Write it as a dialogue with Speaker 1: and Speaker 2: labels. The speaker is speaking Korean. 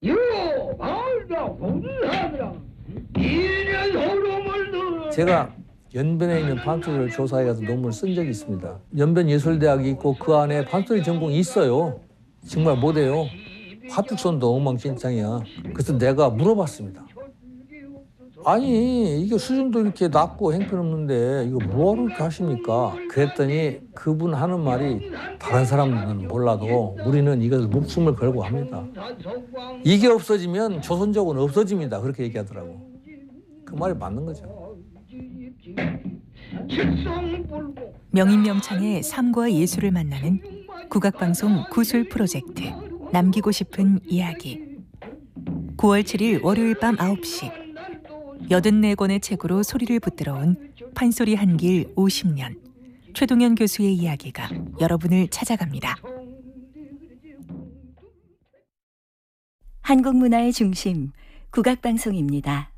Speaker 1: 제가 연변에 있는 판소리를 조사해서 논문을 쓴 적이 있습니다. 연변예술대학이 있고 그 안에 판소리 전공이 있어요. 정말 못해요. 화축선도 엉망진창이야. 그래서 내가 물어봤습니다. 아니 이게 수준도 이렇게 낮고 형편없는데 이거 뭐하러 이렇게 하십니까? 그랬더니 그분 하는 말이 다른 사람들은 몰라도 우리는 이것을 목숨을 걸고 합니다. 이게 없어지면 조선족은 없어집니다. 그렇게 얘기하더라고. 그 말이 맞는 거죠.
Speaker 2: 명인명창의 삶과 예술을 만나는 국악방송 구술 프로젝트 남기고 싶은 이야기. 9월 7일 월요일 밤 9시 84권의 책으로 소리를 붙들어온 판소리 한 길 50년 최동현 교수의 이야기가 여러분을 찾아갑니다.
Speaker 3: 한국 문화의 중심 국악방송입니다.